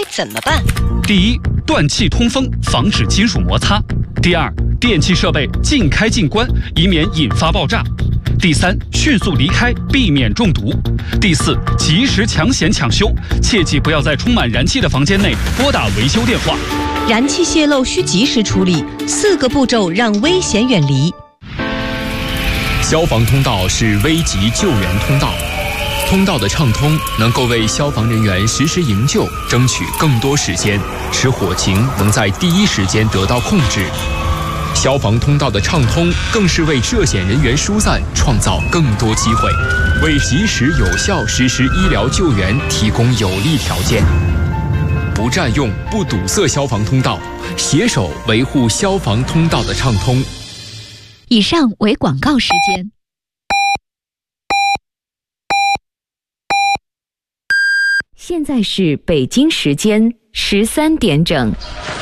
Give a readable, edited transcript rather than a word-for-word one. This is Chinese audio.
怎么办？ 第一，断气通风，防止金属摩擦；第二，电气设备尽开尽关，以免引发爆炸；第三，迅速离开，避免中毒；第四，及时抢险抢修，切记不要在充满燃气的房间内拨打维修电话。 燃气泄漏需及时处理，4个步骤让危险远离。 消防通道是危急救援通道，通道的畅通能够为消防人员实施营救争取更多时间，使火情能在第一时间得到控制。消防通道的畅通更是为涉险人员疏散创造更多机会，为及时有效实施医疗救援提供有利条件。不占用、不堵塞消防通道，携手维护消防通道的畅通。 以上为广告时间。现在是北京时间13点整。